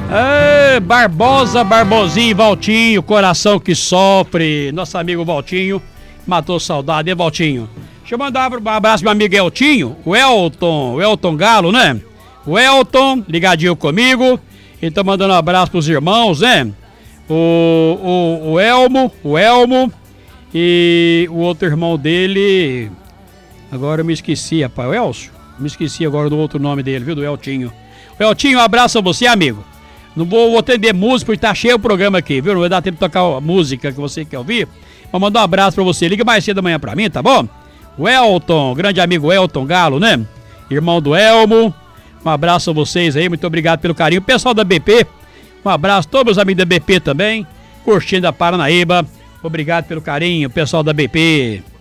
Barbosa, Barbosinho, Valtinho, coração que sofre. Nosso amigo Valtinho matou saudade, hein, Valtinho? Deixa eu mandar um abraço pro meu amigo Eltinho, o Elton Galo, né? O Elton, ligadinho comigo. Ele tá mandando um abraço pros irmãos, né? O Elmo e o outro irmão dele. Agora eu me esqueci, rapaz. O Elcio? Me esqueci agora do outro nome dele, viu? Do Eltinho. O Eltinho, um abraço a você, amigo. Não vou atender música porque tá cheio o programa aqui, viu? Não vai dar tempo de tocar a música que você quer ouvir. Vou mandar um abraço pra você. Liga mais cedo amanhã pra mim, tá bom? O Elton, grande amigo Elton Galo, né? Irmão do Elmo. Um abraço a vocês aí, muito obrigado pelo carinho. Pessoal da BP, um abraço. Todos os amigos da BP também. Curtindo a Paranaíba. Obrigado pelo carinho, pessoal da BP.